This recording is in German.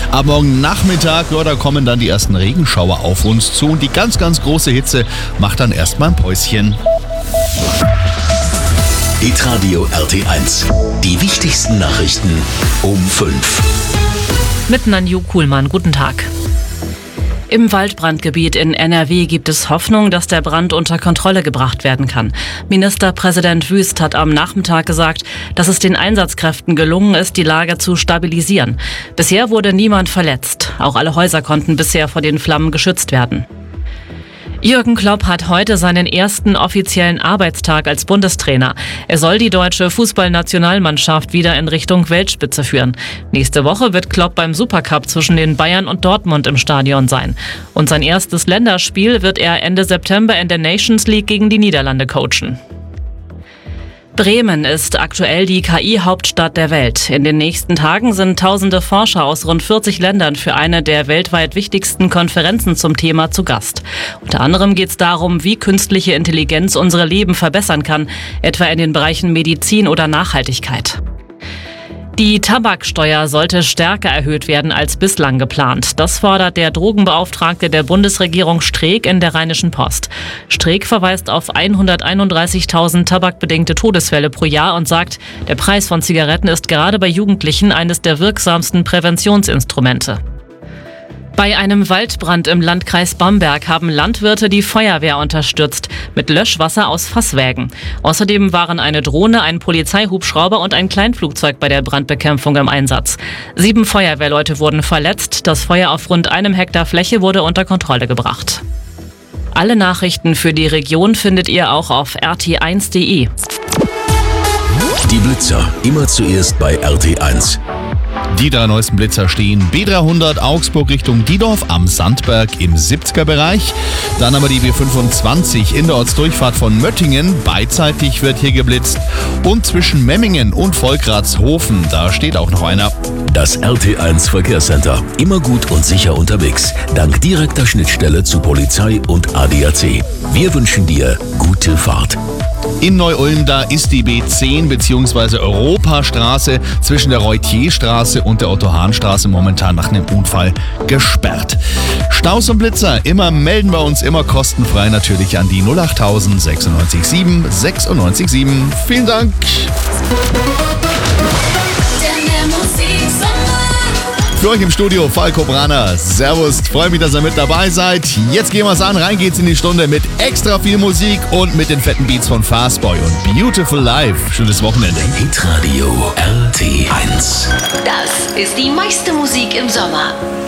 Ab morgen Nachmittag, da kommen dann die ersten Regenschauer auf uns zu. Und die ganz, ganz große Hitze macht dann erstmal ein Päuschen. Hitradio RT1. Die wichtigsten Nachrichten um 5. Mit Nanju Kuhlmann, guten Tag. Im Waldbrandgebiet in NRW gibt es Hoffnung, dass der Brand unter Kontrolle gebracht werden kann. Ministerpräsident Wüst hat am Nachmittag gesagt, dass es den Einsatzkräften gelungen ist, die Lage zu stabilisieren. Bisher wurde niemand verletzt. Auch alle Häuser konnten bisher vor den Flammen geschützt werden. Jürgen Klopp hat heute seinen ersten offiziellen Arbeitstag als Bundestrainer. Er soll die deutsche Fußballnationalmannschaft wieder in Richtung Weltspitze führen. Nächste Woche wird Klopp beim Supercup zwischen den Bayern und Dortmund im Stadion sein. Und sein erstes Länderspiel wird er Ende September in der Nations League gegen die Niederlande coachen. Bremen ist aktuell die KI-Hauptstadt der Welt. In den nächsten Tagen sind tausende Forscher aus rund 40 Ländern für eine der weltweit wichtigsten Konferenzen zum Thema zu Gast. Unter anderem geht es darum, wie künstliche Intelligenz unsere Leben verbessern kann, etwa in den Bereichen Medizin oder Nachhaltigkeit. Die Tabaksteuer sollte stärker erhöht werden als bislang geplant. Das fordert der Drogenbeauftragte der Bundesregierung Streeck in der Rheinischen Post. Streeck verweist auf 131.000 tabakbedingte Todesfälle pro Jahr und sagt, der Preis von Zigaretten ist gerade bei Jugendlichen eines der wirksamsten Präventionsinstrumente. Bei einem Waldbrand im Landkreis Bamberg haben Landwirte die Feuerwehr unterstützt mit Löschwasser aus Fasswägen. Außerdem waren eine Drohne, ein Polizeihubschrauber und ein Kleinflugzeug bei der Brandbekämpfung im Einsatz. 7 Feuerwehrleute wurden verletzt. Das Feuer auf rund 1 Hektar Fläche wurde unter Kontrolle gebracht. Alle Nachrichten für die Region findet ihr auch auf rt1.de. Die Blitzer, immer zuerst bei RT1. Die 3 neuesten Blitzer stehen B300 Augsburg Richtung Diedorf am Sandberg im 70er Bereich. Dann aber die B25 in der Ortsdurchfahrt von Möttingen. Beidseitig wird hier geblitzt. Und zwischen Memmingen und Volkratshofen, da steht auch noch einer. Das RT1 Verkehrscenter. Immer gut und sicher unterwegs. Dank direkter Schnittstelle zu Polizei und ADAC. Wir wünschen dir gute Fahrt. In Neu-Ulm, da ist die B10 bzw. Europastraße zwischen der Reutierstraße und der Otto-Hahn-Straße momentan nach einem Unfall gesperrt. Staus und Blitzer, immer melden wir uns, immer kostenfrei natürlich an die 08000 96 7 96 7. Vielen Dank. Für euch im Studio Falco Braner. Servus, freue mich, dass ihr mit dabei seid. Jetzt gehen wir's an, rein geht's in die Stunde mit extra viel Musik und mit den fetten Beats von Fastboy und Beautiful Life. Schönes Wochenende. Hitradio RT1. Das ist die meiste Musik im Sommer.